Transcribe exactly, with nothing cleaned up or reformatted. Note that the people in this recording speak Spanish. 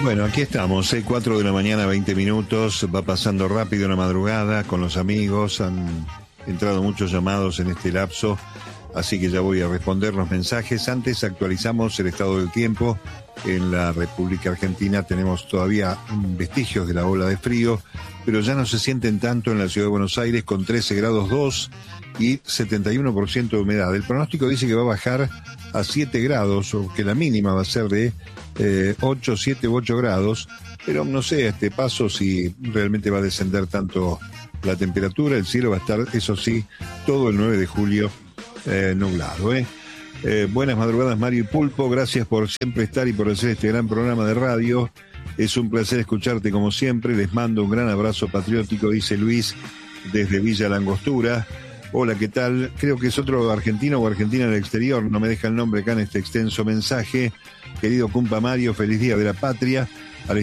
Bueno, aquí estamos, ¿eh? cuatro de la mañana, veinte minutos, va pasando rápido la madrugada con los amigos, han entrado muchos llamados en este lapso, así que ya voy a responder los mensajes. Antes actualizamos el estado del tiempo. En la República Argentina tenemos todavía vestigios de la ola de frío, pero ya no se sienten tanto en la ciudad de Buenos Aires, con trece grados dos y setenta y uno por ciento de humedad. El pronóstico dice que va a bajar a siete grados, o que la mínima va a ser de eh, ocho, siete u ocho grados, pero no sé a este paso si realmente va a descender tanto la temperatura. El cielo va a estar, eso sí, todo el nueve de julio eh, nublado, ¿eh? Eh, buenas madrugadas, Mario y Pulpo, gracias por siempre estar y por hacer este gran programa de radio. Es un placer escucharte como siempre. Les mando un gran abrazo patriótico, dice Luis desde Villa Langostura. Hola, ¿qué tal? Creo que es otro argentino o argentina en el exterior, no me deja el nombre acá en este extenso mensaje. Querido Cumpa Mario, feliz día de la patria.